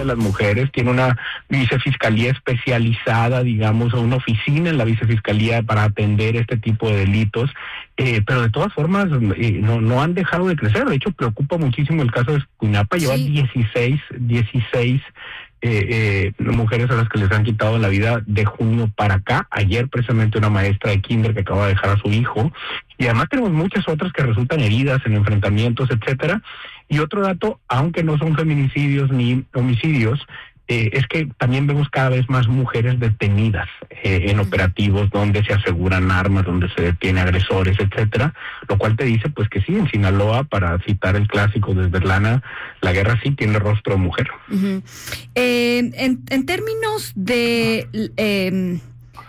las mujeres, tiene una vicefiscalía especializada, digamos, o una oficina en la vicefiscalía para atender este tipo de delitos, pero de todas formas no han dejado de crecer. De hecho, preocupa muchísimo el caso de Escuinapa. Lleva 16 mujeres a las que les han quitado la vida de junio para acá. Ayer precisamente una maestra de kinder que acaba de dejar a su hijo, y además tenemos muchas otras que resultan heridas en enfrentamientos, etcétera. Y otro dato, aunque no son feminicidios ni homicidios, es que también vemos cada vez más mujeres detenidas en operativos donde se aseguran armas, donde se detiene agresores, etcétera, lo cual te dice pues que sí, en Sinaloa, para citar el clásico de Svetlana, la guerra sí tiene rostro de mujer. Uh-huh. En términos de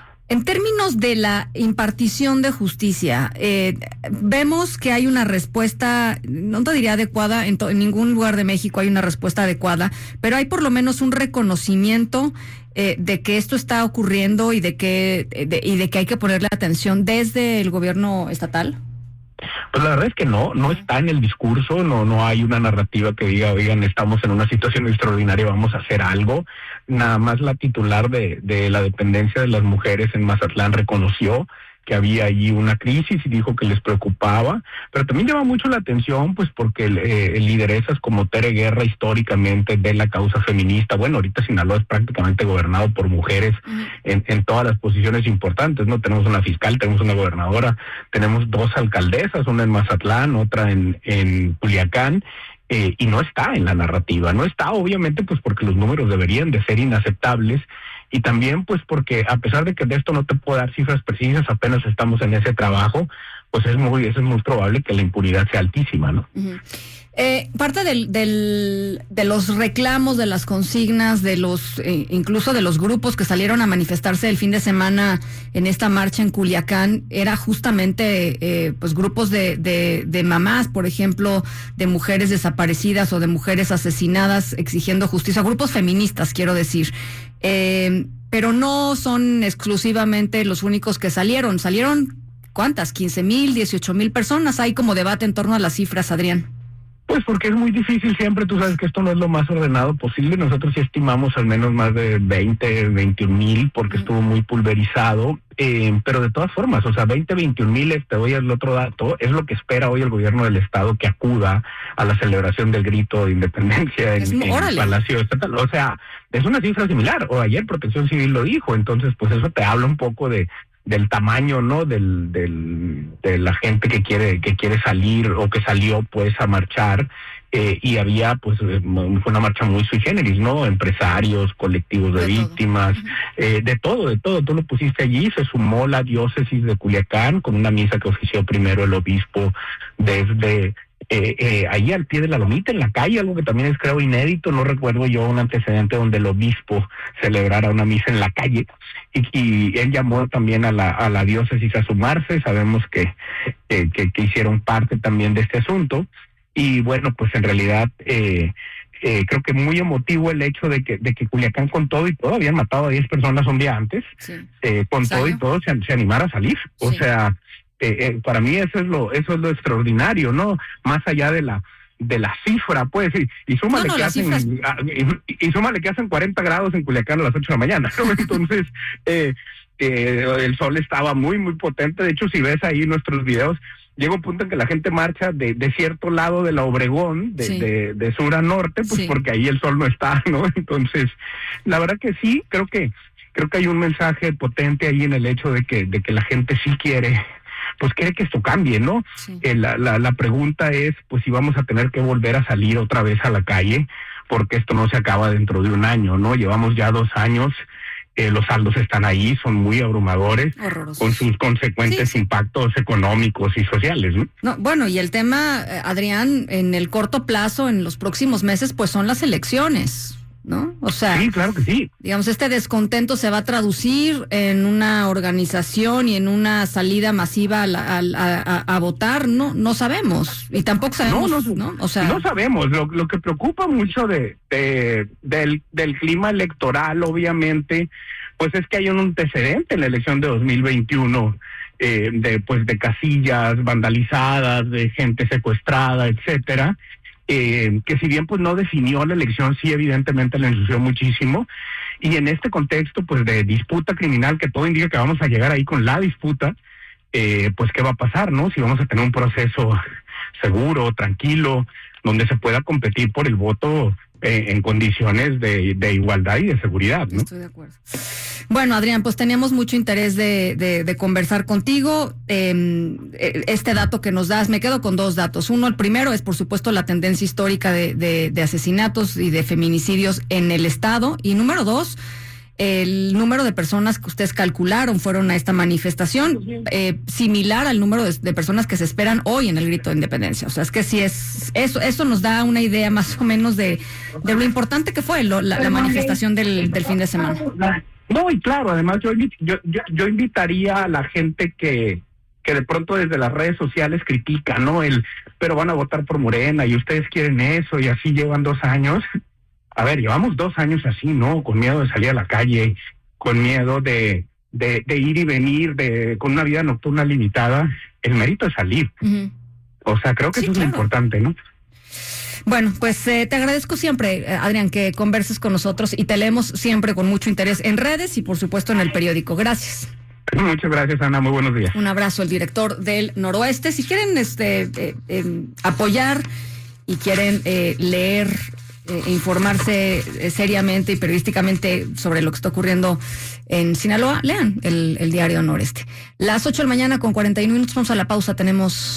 la impartición de justicia, vemos que hay una respuesta, no te diría adecuada, en ningún lugar de México hay una respuesta adecuada, pero hay por lo menos un reconocimiento de que esto está ocurriendo y de que hay que ponerle atención desde el gobierno estatal. Pues la verdad es que no está en el discurso, no hay una narrativa que diga, oigan, estamos en una situación extraordinaria, vamos a hacer algo. Nada más la titular de la dependencia de las mujeres en Mazatlán reconoció que había allí una crisis y dijo que les preocupaba, pero también llama mucho la atención pues porque lideresas como Tere Guerra, históricamente de la causa feminista, bueno, ahorita Sinaloa es prácticamente gobernado por mujeres en todas las posiciones importantes, ¿no? Tenemos una fiscal, tenemos una gobernadora, tenemos 2 alcaldesas, una en Mazatlán, otra en Culiacán, y no está en la narrativa, no está obviamente pues porque los números deberían de ser inaceptables, y también pues porque a pesar de que de esto no te puedo dar cifras precisas, apenas estamos en ese trabajo, pues es muy probable que la impunidad sea altísima, ¿no? Uh-huh. Parte de los reclamos, de las consignas, de los incluso de los grupos que salieron a manifestarse el fin de semana en esta marcha en Culiacán, era justamente pues grupos de mamás, por ejemplo, de mujeres desaparecidas o de mujeres asesinadas exigiendo justicia, grupos feministas, quiero decir. Pero no son exclusivamente los únicos que salieron. ¿Cuántas? 15,000, 18,000 personas. Hay como debate en torno a las cifras, Adrián. Pues porque es muy difícil siempre, tú sabes que esto no es lo más ordenado posible. Nosotros sí estimamos al menos más de 21,000 porque estuvo muy pulverizado, pero de todas formas, o sea, 21,000, te doy el otro dato, es lo que espera hoy el gobierno del estado que acuda a la celebración del grito de independencia en el Palacio Estatal. O sea, es una cifra similar, o ayer Protección Civil lo dijo, entonces pues eso te habla un poco del tamaño, ¿no? De la gente que quiere salir o que salió pues a marchar, y había pues fue una marcha muy sui generis, ¿no? Empresarios, colectivos de víctimas, de todo, tú lo pusiste allí. Se sumó la diócesis de Culiacán con una misa que ofició primero el obispo desde ahí al pie de la lomita, en la calle, algo que también es creo inédito. No recuerdo yo un antecedente donde el obispo celebrara una misa en la calle, y él llamó también a la diócesis a sumarse. Sabemos que hicieron parte también de este asunto, y bueno, pues en realidad creo que muy emotivo el hecho de que Culiacán, con todo y todo, habían matado a 10 personas un día antes, con todo y todo se animara a salir, o sea, para mí eso es lo extraordinario, ¿no? Más allá de la cifra, pues, y súmale que hacen 40 grados en Culiacán a las 8 de la mañana, ¿no? Entonces, el sol estaba muy, muy potente. De hecho, si ves ahí nuestros videos, llega un punto en que la gente marcha de cierto lado de la Obregón, de sur a norte, pues porque ahí el sol no está, ¿no? Entonces, la verdad que sí, creo que hay un mensaje potente ahí en el hecho de que la gente sí quiere que esto cambie, ¿no? Sí. La pregunta es, pues, si vamos a tener que volver a salir otra vez a la calle, porque esto no se acaba dentro de un año, ¿no? Llevamos ya 2 años, los saldos están ahí, son muy abrumadores, con sus consecuentes impactos económicos y sociales, ¿no? No, bueno, y el tema, Adrián, en el corto plazo, en los próximos meses, pues son las elecciones, ¿no? O sea, sí, claro que sí. Digamos, este descontento se va a traducir en una organización y en una salida masiva a votar, no sabemos, y tampoco sabemos, ¿no? O sea, no sabemos. Lo que preocupa mucho del clima electoral, obviamente, pues es que hay un antecedente en la elección de 2021, de casillas vandalizadas, de gente secuestrada, etcétera. que si bien pues no definió la elección, sí evidentemente la ensució muchísimo. Y en este contexto pues de disputa criminal, que todo indica que vamos a llegar ahí con la disputa, pues qué va a pasar, ¿no? Si vamos a tener un proceso seguro, tranquilo, donde se pueda competir por el voto en condiciones de igualdad y de seguridad, ¿no? Estoy de acuerdo. Bueno, Adrián, pues teníamos mucho interés de conversar contigo. Este dato que nos das, me quedo con dos datos. Uno, el primero es, por supuesto, la tendencia histórica de asesinatos y de feminicidios en el Estado. Y número dos, el número de personas que ustedes calcularon fueron a esta manifestación, similar al número de personas que se esperan hoy en el Grito de Independencia. O sea, es que sí es eso nos da una idea más o menos de lo importante que fue la manifestación del fin de semana. No, y claro, además yo invitaría a la gente que de pronto desde las redes sociales critica, ¿no? Pero van a votar por Morena y ustedes quieren eso y así llevan 2 años. A ver, llevamos 2 años así, ¿no? Con miedo de salir a la calle, con miedo de ir y venir, con una vida nocturna limitada. El mérito es salir. Uh-huh. O sea, creo que sí, eso claro. Es lo importante, ¿no? Bueno, pues te agradezco siempre, Adrián, que converses con nosotros y te leemos siempre con mucho interés en redes y, por supuesto, en el periódico. Gracias. Muchas gracias, Ana. Muy buenos días. Un abrazo, el director del Noroeste. Si quieren apoyar y quieren leer informarse seriamente y periodísticamente sobre lo que está ocurriendo en Sinaloa, lean el diario Noreste. Las 8 de la mañana con 41 minutos, vamos a la pausa, tenemos